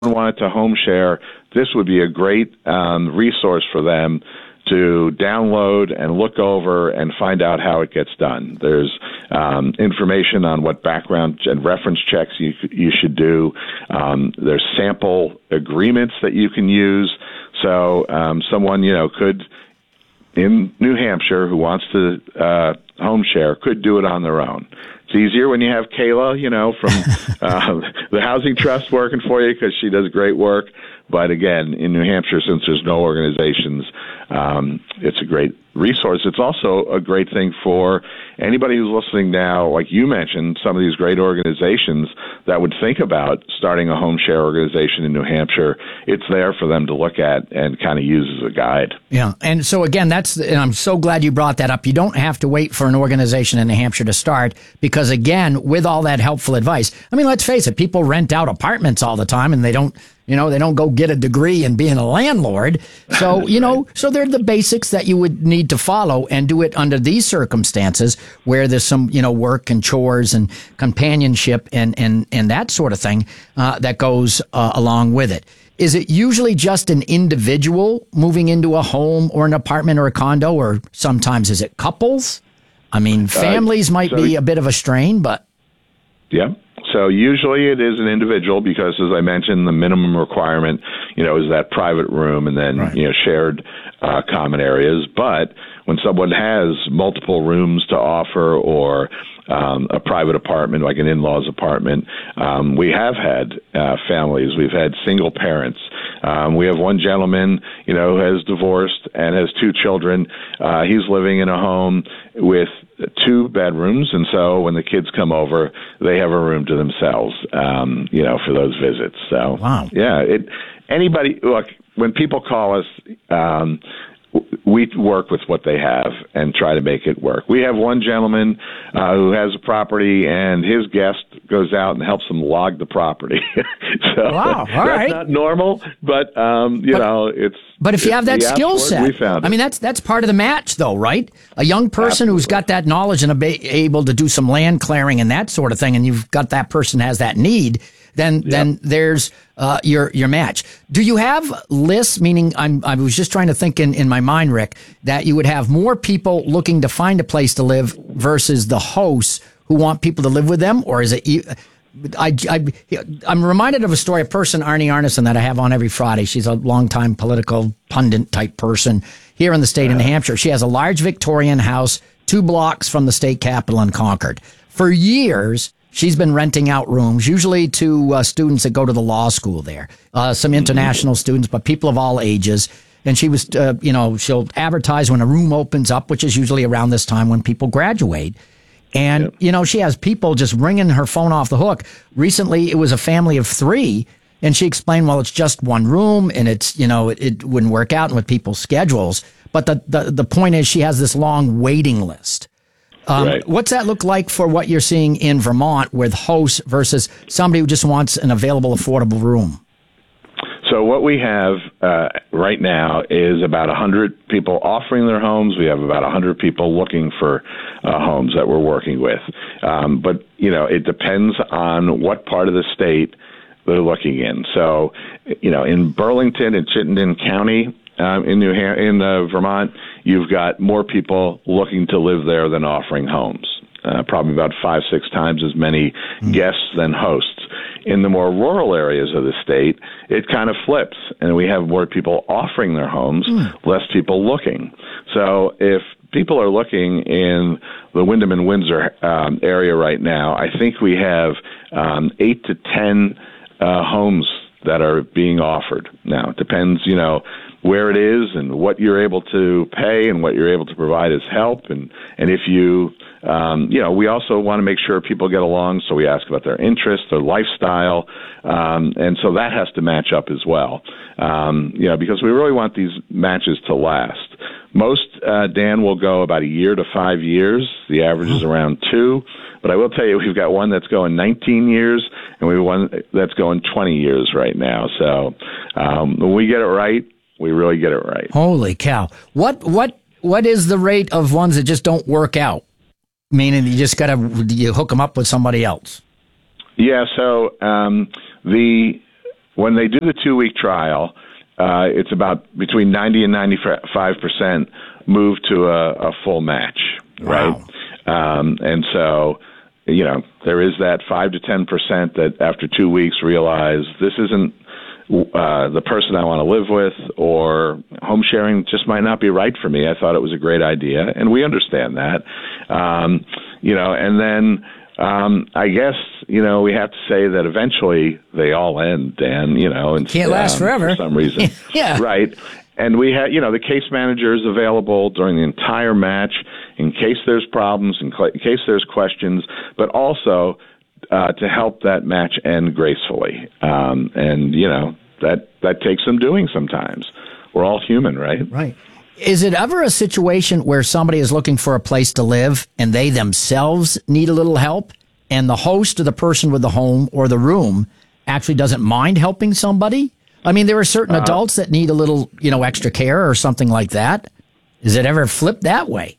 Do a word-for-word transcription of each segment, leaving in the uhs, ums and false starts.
wanted to home share, this would be a great um, resource for them to download and look over and find out how it gets done. There's um, information on what background and reference checks you you should do. Um, there's sample agreements that you can use. So um, someone, you know, could, in New Hampshire, who wants to uh, home share, could do it on their own. It's easier when you have Kayla, you know, from uh, the Housing Trust working for you because she does great work. But again, in New Hampshire, since there's no organizations, um, it's a great resource. It's also a great thing for anybody who's listening now, like you mentioned, some of these great organizations that would think about starting a home share organization in New Hampshire. It's there for them to look at and kind of use as a guide. Yeah. And so again, that's, and I'm so glad you brought that up. You don't have to wait for an organization in New Hampshire to start because again, with all that helpful advice, I mean, let's face it, people rent out apartments all the time and they don't, you know, they don't go get a degree in being a landlord. So, you know, so they're the basics that you would need to follow and do it under these circumstances where there's some, you know, work and chores and companionship and, and, and that sort of thing uh, that goes uh, along with it. Is it usually just an individual moving into a home or an apartment or a condo, or sometimes is it couples? I mean, families uh, might so, be a bit of a strain, but. Yeah. So usually it is an individual because, as I mentioned, the minimum requirement, you know, is that private room and then, right. you know, shared uh, common areas. But when someone has multiple rooms to offer or um, a private apartment, like an in-laws apartment, um, we have had uh, families. We've had single parents. Um, we have one gentleman, you know, who has divorced and has two children. Uh, he's living in a home with two bedrooms, and so when the kids come over, they have a room to themselves, um, you know, for those visits. So, wow. yeah, it, anybody, look, when people call us, um, we work with what they have and try to make it work. We have one gentleman uh, who has a property, and his guest goes out and helps him log the property. so wow, all that's right. not normal, but um, you but, know, it's. But if you have that skill set, we found it. I mean, that's that's part of the match, though, right? A young person Absolutely. Who's got that knowledge and able to do some land clearing and that sort of thing, and you've got that person has that need. Then, yep. then there's uh, your your match. Do you have lists? Meaning, I'm I was just trying to think in, in my mind, Rick, that you would have more people looking to find a place to live versus the hosts who want people to live with them, or is it? I, I I'm reminded of a story. A person, Arnie Arneson, that I have on every Friday. She's a longtime political pundit type person here in the state yeah. of New Hampshire. She has a large Victorian house two blocks from the state capitol in Concord. For years, she's been renting out rooms, usually to uh, students that go to the law school there, uh, some international students, but people of all ages. And she was, uh, you know, she'll advertise when a room opens up, which is usually around this time when people graduate. And, yep. you know, she has people just ringing her phone off the hook. Recently, it was a family of three, and she explained, well, it's just one room, and it's, you know, it, it wouldn't work out with people's schedules. But the, the, the point is she has this long waiting list. Um, right. What's that look like for what you're seeing in Vermont with hosts versus somebody who just wants an available, affordable room? So what we have uh, right now is about one hundred people offering their homes. We have about one hundred people looking for uh, homes that we're working with. Um, but, you know, it depends on what part of the state they're looking in. So, you know, in Burlington and Chittenden County, Um, in New Ham- in uh, Vermont, you've got more people looking to live there than offering homes. Uh, probably about five, six times as many mm. guests than hosts. In the more rural areas of the state, it kind of flips, and we have more people offering their homes, mm. less people looking. So if people are looking in the Windham and Windsor um, area right now, I think we have um, eight to ten uh, homes that are being offered. Now, it depends, you know, where it is and what you're able to pay and what you're able to provide as help. And, and if you, um, you know, we also want to make sure people get along, so we ask about their interests, their lifestyle, um, and so that has to match up as well, um, you know, because we really want these matches to last. Most, uh, Dan, will go about a year to five years. The average is around two. But I will tell you, we've got one that's going nineteen years, and we have one that's going twenty years right now. So um, when we get it right, we really get it right. Holy cow. What what what is the rate of ones that just don't work out? Meaning you just got to you hook them up with somebody else? Yeah, so um, the when they do the two-week trial, uh, it's about between ninety and ninety-five percent move to a, a full match, right? Wow. Um, and so, you know, there is that five to ten percent that after two weeks realize this isn't uh, the person I want to live with, or home sharing just might not be right for me. I thought it was a great idea, and we understand that. Um, you know, and then um, I guess, you know, we have to say that eventually they all end, Dan, you know. And, can't last um, forever. For some reason. Yeah. Right. And we have, you know, the case manager is available during the entire match in case there's problems, in, cl- in case there's questions, but also uh, to help that match end gracefully. Um, and, you know, that, that takes some doing sometimes. We're all human, right? Right. Is it ever a situation where somebody is looking for a place to live and they themselves need a little help, and the host or the person with the home or the room actually doesn't mind helping somebody? I mean, there are certain uh, adults that need a little, you know, extra care or something like that. Is it ever flipped that way?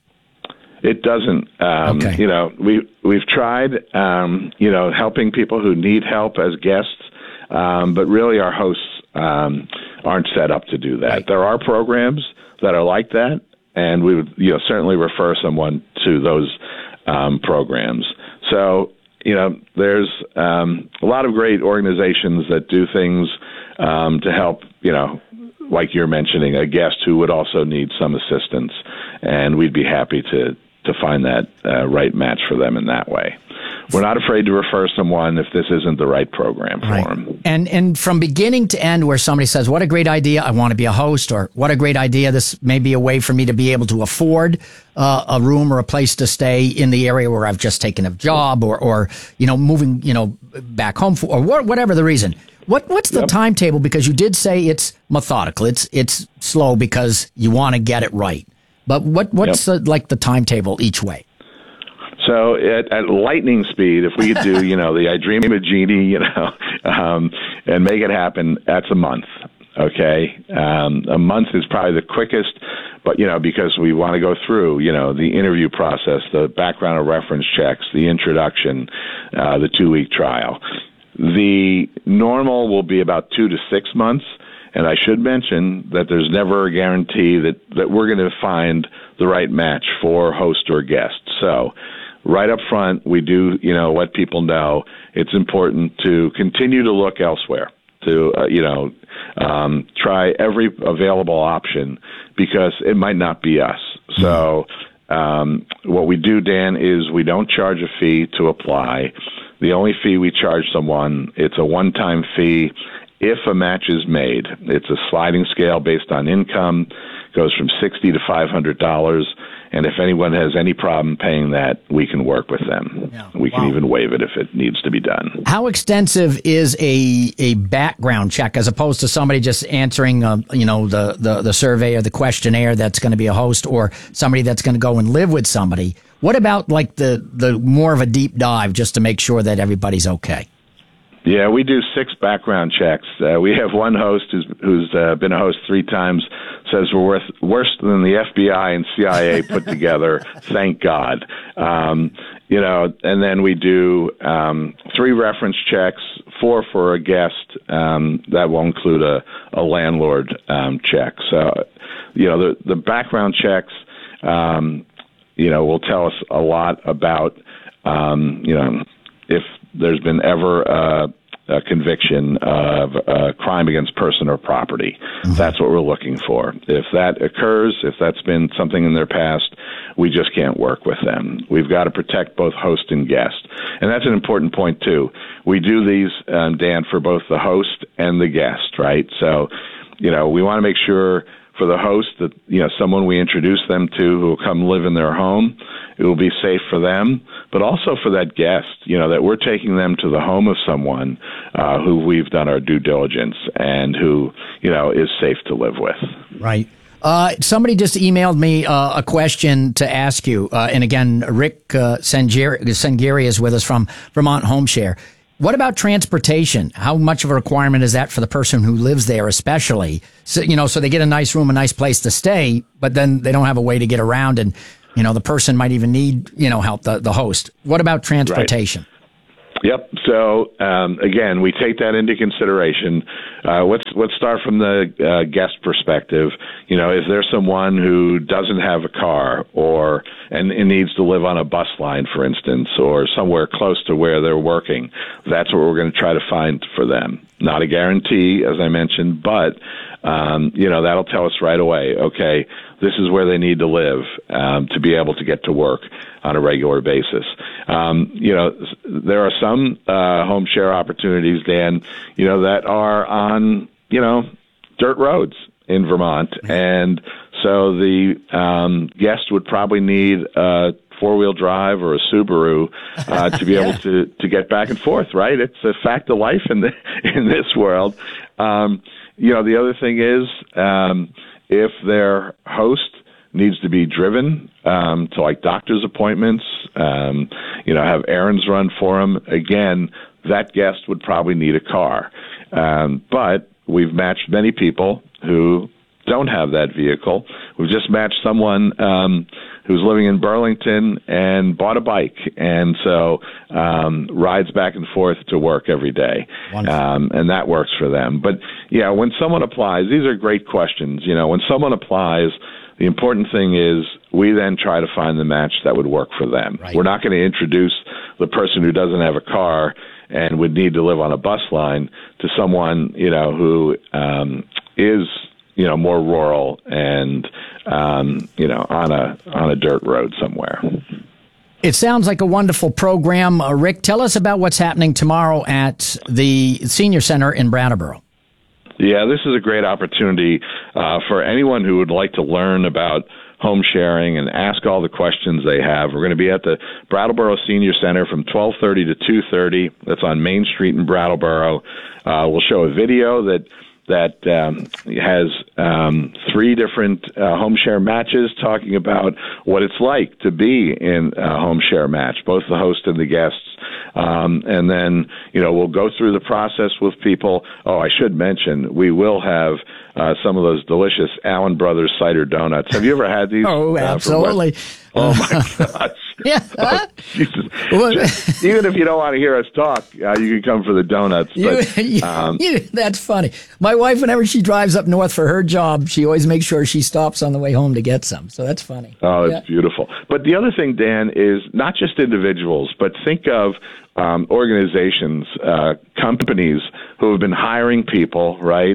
It doesn't. Um, okay. You know, we, we've tried, um, you know, helping people who need help as guests, um, but really our hosts um, aren't set up to do that. Right. There are programs that are like that, and we would, you know, certainly refer someone to those um, programs. So, you know, there's um, a lot of great organizations that do things um, to help, you know, like you're mentioning, a guest who would also need some assistance, and we'd be happy to, to find that uh, right match for them in that way. We're not afraid to refer someone if this isn't the right program for right. them. And and from beginning to end, where somebody says, what a great idea, I want to be a host, or what a great idea, this may be a way for me to be able to afford uh, a room or a place to stay in the area where I've just taken a job, or, or you know, moving, you know, back home, for, or whatever the reason. What What's the yep. timetable? Because you did say it's methodical, it's it's slow because you want to get it right. But what what's yep. the, like the timetable each way? So at, at lightning speed, if we could do, you know, the I Dream of Jeannie, you know, um, and make it happen, that's a month, okay? Um, a month is probably the quickest, but, you know, because we want to go through, you know, the interview process, the background and reference checks, the introduction, uh, the two-week trial. The normal will be about two to six months, and I should mention that there's never a guarantee that, that we're going to find the right match for host or guest. So right up front, we do, you know, let people know it's important to continue to look elsewhere, to, uh, you know, um, try every available option, because it might not be us. So um, what we do, Dan, is we don't charge a fee to apply. The only fee we charge someone, it's a one-time fee if a match is made. It's a sliding scale based on income, goes from sixty dollars to five hundred dollars. And if anyone has any problem paying that, we can work with them. Yeah. We wow. can even waive it if it needs to be done. How extensive is a a background check, as opposed to somebody just answering, uh, you know, the, the, the survey or the questionnaire that's going to be a host, or somebody that's going to go and live with somebody? What about like the, the more of a deep dive just to make sure that everybody's okay? Yeah, we do six background checks. Uh, we have one host who's, who's uh, been a host three times, says we're worth, worse than the F B I and C I A put together. Thank God. Um, you know, and then we do um, three reference checks, four for a guest. Um, that will include a, a landlord um, check. So, you know, the, the background checks, um, you know, will tell us a lot about, um, you know, if there's been ever uh, a conviction of a crime against person or property. Mm-hmm. That's what we're looking for. If that occurs, if that's been something in their past, we just can't work with them. We've got to protect both host and guest. And that's an important point, too. We do these, um, Dan, for both the host and the guest, right? So, you know, we want to make sure for the host that, you know, someone we introduce them to who will come live in their home, it will be safe for them, but also for that guest, you know, that we're taking them to the home of someone uh, who we've done our due diligence and who, you know, is safe to live with. Right. Uh, somebody just emailed me uh, a question to ask you. Uh, and again, Rick uh, Sengeri is with us from Vermont Home Share. What about transportation? How much of a requirement is that for the person who lives there, especially? So, you know, so they get a nice room, a nice place to stay, but then they don't have a way to get around, and, you know, the person might even need, you know, help, the, the host. What about transportation? Right. Yep. So um, again, we take that into consideration. Uh, let's let's start from the uh, guest perspective. You know, is there someone who doesn't have a car, or and, and needs to live on a bus line, for instance, or somewhere close to where they're working? That's what we're going to try to find for them. Not a guarantee, as I mentioned, but um, you know, that'll tell us right away. Okay, this is where they need to live um, to be able to get to work on a regular basis. Um, you know, there are some uh, home share opportunities, Dan, you know, that are on, you know, dirt roads in Vermont. And so the um, guest would probably need a four-wheel drive or a Subaru uh, to be yeah. able to, to get back and forth, right? It's a fact of life in, the, in this world. Um, you know, the other thing is um, if their host needs to be driven um, to like doctor's appointments, um, you know, have errands run for them. Again, that guest would probably need a car. Um, but we've matched many people who don't have that vehicle. We've just matched someone um, who's living in Burlington and bought a bike, and so um, rides back and forth to work every day, um, and that works for them. But, yeah, when someone applies, these are great questions. You know, when someone applies, the important thing is we then try to find the match that would work for them. Right. We're not going to introduce the person who doesn't have a car and would need to live on a bus line to someone, you know, who um, is, you know, more rural and, um, you know, on a on a dirt road somewhere. It sounds like a wonderful program. Uh, Rick, tell us about what's happening tomorrow at the Senior Center in Brattleboro. Yeah, this is a great opportunity uh, for anyone who would like to learn about home sharing and ask all the questions they have. We're going to be at the Brattleboro Senior Center from twelve thirty to two thirty. That's on Main Street in Brattleboro. Uh, we'll show a video that that um, has um, three different uh, home share matches talking about what it's like to be in a home share match, both the host and the guests. Um, and then, you know, we'll go through the process with people. Oh, I should mention, we will have uh, some of those delicious Allen Brothers cider donuts. Have you ever had these? Oh, absolutely. Uh, oh, my gosh. Yeah. Oh, Jesus. Just, even if you don't want to hear us talk, uh, you can come for the donuts. But, you, you, um, you, that's funny. My wife, whenever she drives up north for her job, she always makes sure she stops on the way home to get some. So that's funny. Oh, it's yeah. beautiful. But the other thing, Dan, is not just individuals, but think of um, organizations, uh, companies who have been hiring people, right,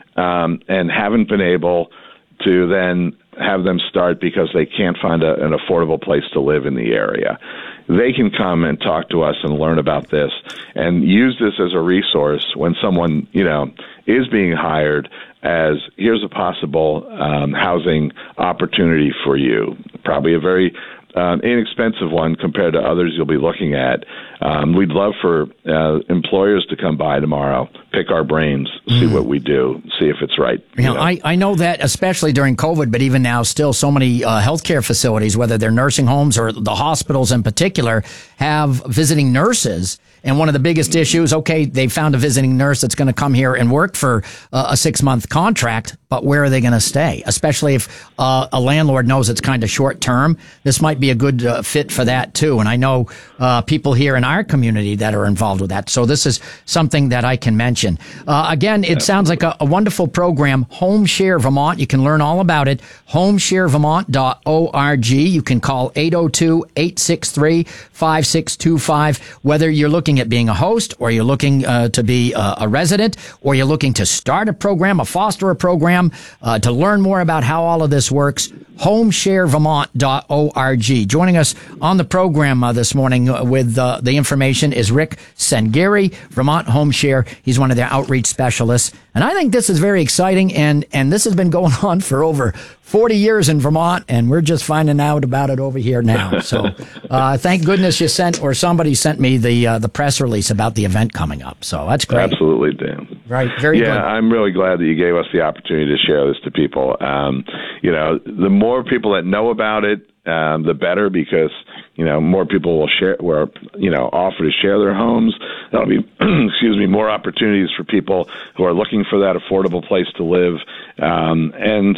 um, and haven't been able to then have them start because they can't find a, an affordable place to live in the area. They can come and talk to us and learn about this and use this as a resource when someone, you know, is being hired as here's a possible um, housing opportunity for you. Probably a very um, inexpensive one compared to others you'll be looking at. Um, we'd love for uh, employers to come by tomorrow, pick our brains, see mm. what we do, see if it's right. You know, you know, I, I know that especially during COVID, but even now still so many uh, healthcare facilities, whether they're nursing homes or the hospitals in particular, have visiting nurses. And one of the biggest issues, okay, they found a visiting nurse that's going to come here and work for uh, a six-month contract, but where are they going to stay? Especially if uh, a landlord knows it's kind of short-term. This might be a good uh, fit for that, too. And I know uh, people here in our community that are involved with that. So this is something that I can mention. Uh, again, it sounds like a, a wonderful program, Home Share Vermont. You can learn all about it, home share vermont dot org. You can call eight oh two, eight six three, five six two five, whether you're looking at being a host, or you're looking uh, to be a, a resident, or you're looking to start a program, a foster a program, uh, to learn more about how all of this works, home share vermont dot org. Joining us on the program uh, this morning uh, with uh, the information is Rick Sengeri, Vermont Home Share. He's one of their outreach specialists. And I think this is very exciting, and, and this has been going on for over forty years in Vermont, and we're just finding out about it over here now. So uh, thank goodness you sent, or somebody sent me the uh, the press release about the event coming up. So that's great. Absolutely, Dan. Right, very yeah, good. Yeah, I'm really glad that you gave us the opportunity to share this to people. Um, you know, the more people that know about it, um, the better, because, you know, more people will share, where, you know, offer to share their homes. That'll be, excuse me, more opportunities for people who are looking for that affordable place to live. Um, and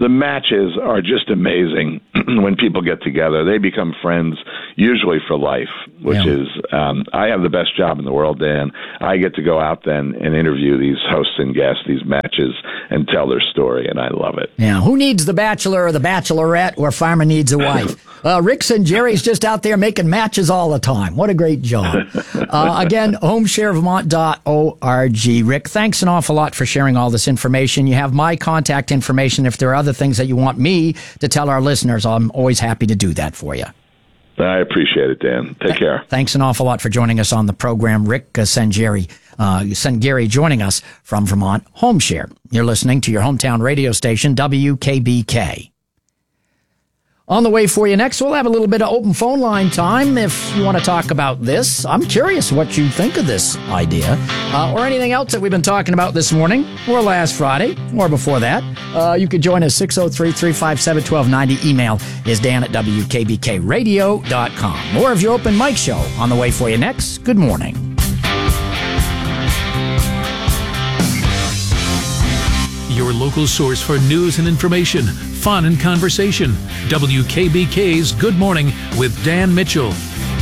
the matches are just amazing when people get together. They become friends, usually for life, which yeah. is, um, I have the best job in the world, Dan. I get to go out then and interview these hosts and guests, these matches, and tell their story, and I love it. Yeah, who needs the bachelor or the bachelorette where farmer needs a wife? Uh, Rick Sanjeri's just out there making matches all the time. What a great job. Uh, again, home share vermont dot org. Rick, thanks an awful lot for sharing all this information. You have my contact information. If there are other things that you want me to tell our listeners, I'm always happy to do that for you. I appreciate it, Dan. Take care. Thanks an awful lot for joining us on the program. Rick uh, Sanjeri, uh, Sanjeri joining us from Vermont Home Share. You're listening to your hometown radio station, W K B K. On the way for you next, we'll have a little bit of open phone line time if you want to talk about this. I'm curious what you think of this idea uh, or anything else that we've been talking about this morning or last Friday or before that. Uh, you could join us six oh three, three five seven, one two nine oh. Email is dan at w k b k radio dot com. More of your open mic show on the way for you next. Good morning. Your local source for news and information, fun and conversation. W K B K's Good Morning with Dan Mitchell.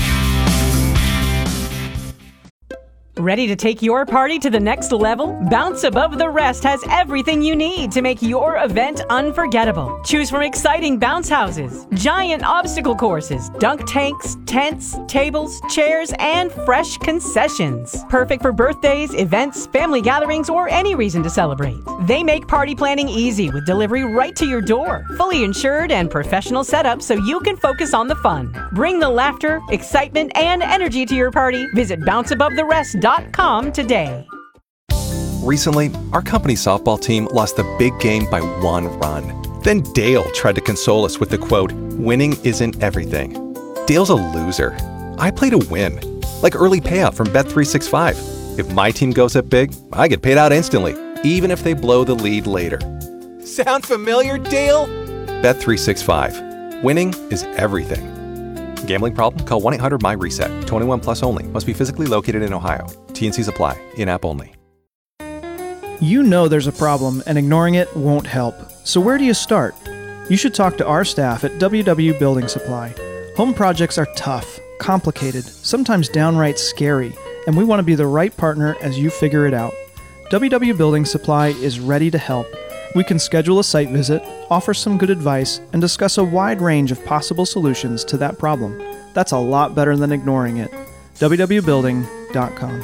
Ready to take your party to the next level? Bounce Above the Rest has everything you need to make your event unforgettable. Choose from exciting bounce houses, giant obstacle courses, dunk tanks, tents, tables, chairs, and fresh concessions. Perfect for birthdays, events, family gatherings, or any reason to celebrate. They make party planning easy with delivery right to your door. Fully insured and professional setup so you can focus on the fun. Bring the laughter, excitement, and energy to your party. Visit bounce above the rest dot com today. Recently, our company softball team lost the big game by one run. Then Dale tried to console us with the quote, "Winning isn't everything." Dale's a loser. I play to win. Like early payout from Bet three sixty-five. If my team goes up big, I get paid out instantly, even if they blow the lead later. Sound familiar, Dale? Bet three sixty-five. Winning is everything. Gambling problem? Call one eight hundred my reset. twenty-one plus only. Must be physically located in Ohio. T and Cs apply. In-app only. You know there's a problem, and ignoring it won't help. So where do you start? You should talk to our staff at W W Building Supply. Home projects are tough, complicated, sometimes downright scary, and we want to be the right partner as you figure it out. W W Building Supply is ready to help. We can schedule a site visit, offer some good advice, and discuss a wide range of possible solutions to that problem. That's a lot better than ignoring it. w w building dot com.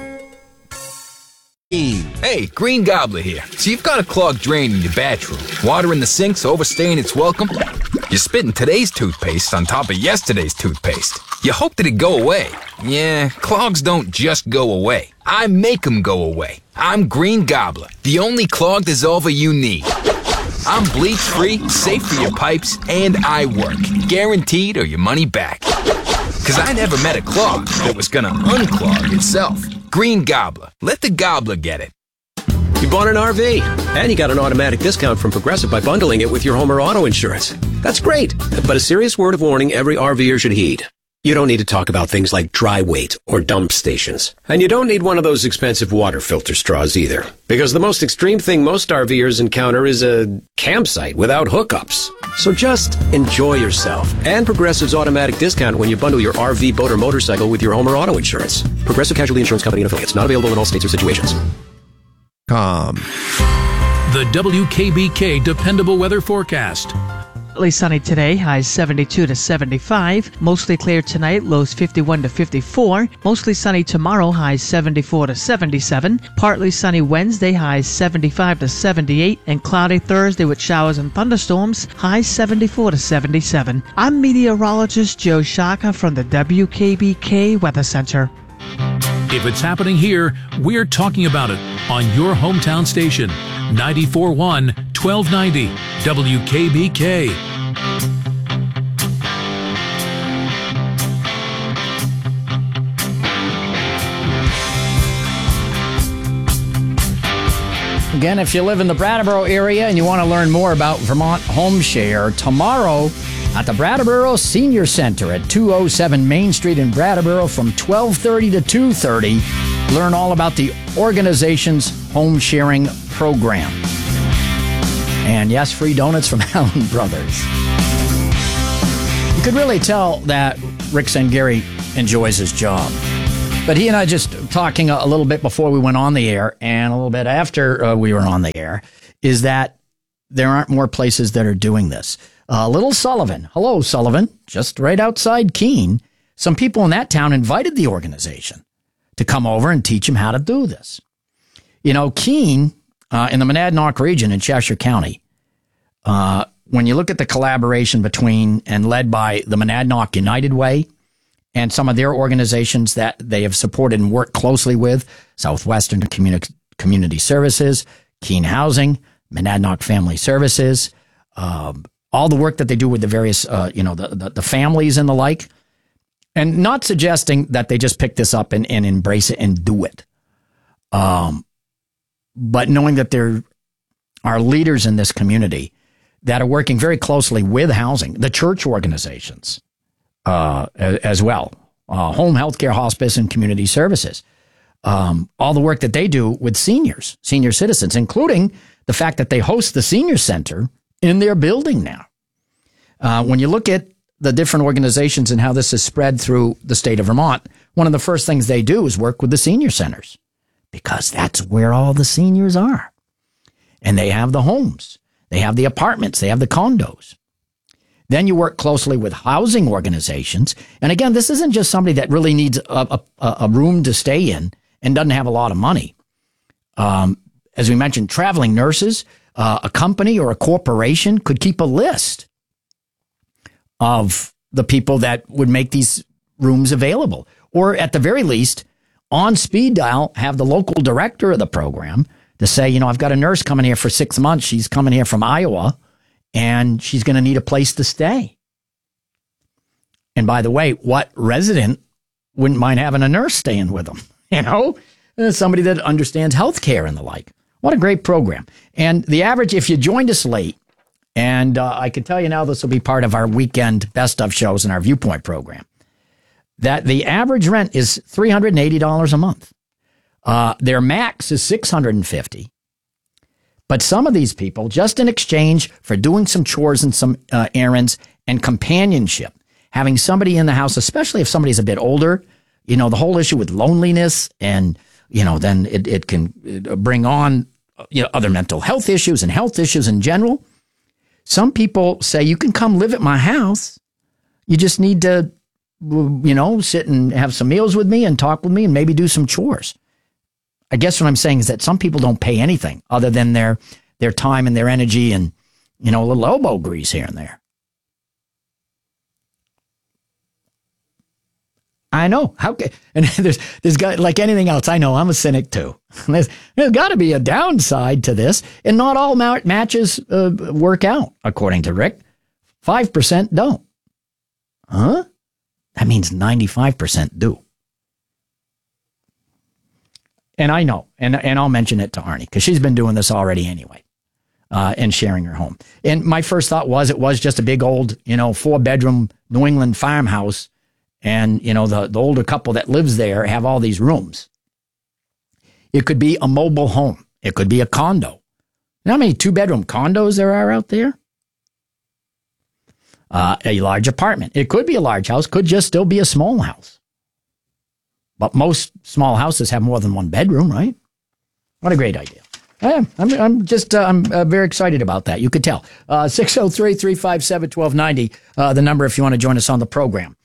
Hey, Green Gobbler here. So you've got a clogged drain in your bathroom. Water in the sink's overstaying its welcome. You're spitting today's toothpaste on top of yesterday's toothpaste. You hoped it'd go away. Yeah, clogs don't just go away. I make them go away. I'm Green Gobbler, the only clog dissolver you need. I'm bleach-free, safe for your pipes, and I work. Guaranteed or your money back. Because I never met a clog that was gonna unclog itself. Green Gobbler. Let the gobbler get it. You bought an R V, and you got an automatic discount from Progressive by bundling it with your home or auto insurance. That's great, but a serious word of warning every RVer should heed. You don't need to talk about things like dry weight or dump stations. And you don't need one of those expensive water filter straws either. Because the most extreme thing most RVers encounter is a campsite without hookups. So just enjoy yourself and Progressive's automatic discount when you bundle your R V, boat, or motorcycle with your home or auto insurance. Progressive Casualty Insurance Company and affiliates. Not available in all states or situations. Com. The W K B K Dependable Weather Forecast. Partly sunny today, highs seventy-two to seventy-five. Mostly clear tonight, lows fifty-one to fifty-four. Mostly sunny tomorrow, highs seventy-four to seventy-seven. Partly sunny Wednesday, highs seventy-five to seventy-eight. And cloudy Thursday with showers and thunderstorms, highs seventy-four to seventy-seven. I'm meteorologist Joe Shaka from the W K B K Weather Center. If it's happening here, we're talking about it on your hometown station. ninety-four point one, twelve ninety W K B K. Again, if you live in the Brattleboro area and you want to learn more about Vermont Home Share, tomorrow at the Brattleboro Senior Center at two oh seven Main Street in Brattleboro from twelve thirty to two thirty, learn all about the organization's home sharing program. And yes, free donuts from Allen Brothers. You could really tell that Rick Zangari enjoys his job. But he and I just talking a little bit before we went on the air and a little bit after uh, we were on the air is that there aren't more places that are doing this. Uh, Little Sullivan. Hello, Sullivan. Just right outside Keene. Some people in that town invited the organization to come over and teach them how to do this. You know, Keene, uh, in the Monadnock region in Cheshire County, uh, when you look at the collaboration between and led by the Monadnock United Way and some of their organizations that they have supported and worked closely with, Southwestern Communi- Community Services, Keene Housing, Monadnock Family Services, uh, all the work that they do with the various, uh, you know, the, the, the families and the like, and not suggesting that they just pick this up and, and embrace it and do it. Um, but knowing that there are leaders in this community that are working very closely with housing, the church organizations, uh, as well, uh, home healthcare, hospice, and community services. Um, all the work that they do with seniors, senior citizens, including the fact that they host the senior center in their building now. Uh, when you look at the different organizations and how this is spread through the state of Vermont, one of the first things they do is work with the senior centers because that's where all the seniors are. And they have the homes, they have the apartments, they have the condos. Then you work closely with housing organizations. And again, this isn't just somebody that really needs a, a, a room to stay in and doesn't have a lot of money. Um, as we mentioned, traveling nurses, uh, a company or a corporation could keep a list of the people that would make these rooms available. Or at the very least, on speed dial, have the local director of the program to say, you know, I've got a nurse coming here for six months. She's coming here from Iowa, and she's going to need a place to stay. And by the way, what resident wouldn't mind having a nurse staying with them? You know, somebody that understands healthcare and the like. What a great program. And the average, if you joined us late, and uh, I can tell you now this will be part of our weekend best of shows in our Viewpoint program, that the average rent is three hundred eighty dollars a month. Uh, their max is six hundred fifty dollars. But some of these people, just in exchange for doing some chores and some uh, errands and companionship, having somebody in the house, especially if somebody's a bit older, you know, the whole issue with loneliness and, you know, then it, it can bring on, you know, other mental health issues and health issues in general. Some people say, you can come live at my house. You just need to, you know, sit and have some meals with me and talk with me and maybe do some chores. I guess what I'm saying is that some people don't pay anything other than their their time and their energy and, you know, a little elbow grease here and there. I know. How can, and there's there's got, like anything else, I know I'm a cynic too. There's, there's got to be a downside to this, and not all ma- matches uh, work out, according to Rick. five percent don't. Huh? That means ninety-five percent do. And I know, and and I'll mention it to Arnie, because she's been doing this already anyway, uh, and sharing her home. And my first thought was it was just a big old, you know, four-bedroom New England farmhouse, and, you know, the, the older couple that lives there have all these rooms. It could be a mobile home. It could be a condo. You know how many two-bedroom condos there are out there? Uh, a large apartment. It could be a large house, could just still be a small house. But most small houses have more than one bedroom, right? What a great idea. I I'm, I'm just, uh, I'm uh, very excited about that. You could tell. Uh, six oh three, three five seven, one two nine oh, uh, the number if you want to join us on the program.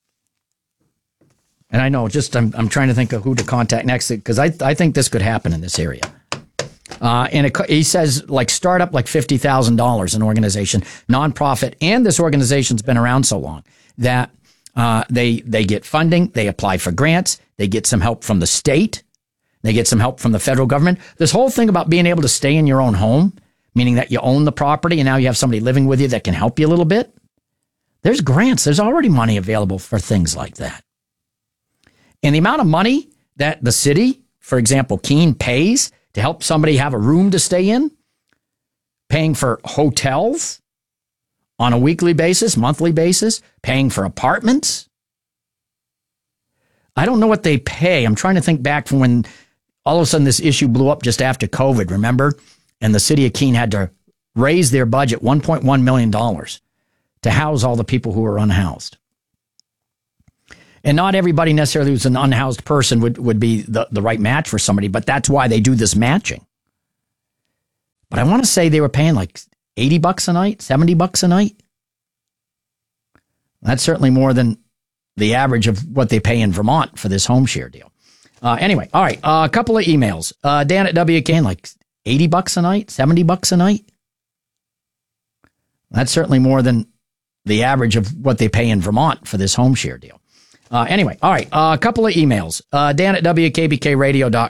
And I know, just I'm I'm trying to think of who to contact next, because I I think this could happen in this area. Uh, and it, he says, like, start up like fifty thousand dollars, an organization, nonprofit, and this organization's been around so long that uh, they they get funding, they apply for grants, they get some help from the state, they get some help from the federal government. This whole thing about being able to stay in your own home, meaning that you own the property and now you have somebody living with you that can help you a little bit. There's grants. There's already money available for things like that. And the amount of money that the city, for example, Keene, pays to help somebody have a room to stay in, paying for hotels on a weekly basis, monthly basis, paying for apartments. I don't know what they pay. I'm trying to think back from when all of a sudden this issue blew up just after COVID, remember? And the city of Keene had to raise their budget one point one million dollars to house all the people who are unhoused. And not everybody necessarily who's an unhoused person would, would be the, the right match for somebody, but that's why they do this matching. But I want to say they were paying like eighty bucks a night, seventy bucks a night. That's certainly more than the average of what they pay in Vermont for this home share deal. Uh, anyway, all right, uh, a couple of emails. Uh, Dan at W K N, like eighty bucks a night, seventy bucks a night. That's certainly more than the average of what they pay in Vermont for this home share deal. Uh, anyway, all right, uh, a couple of emails. Uh, Dan at W K B K radio dot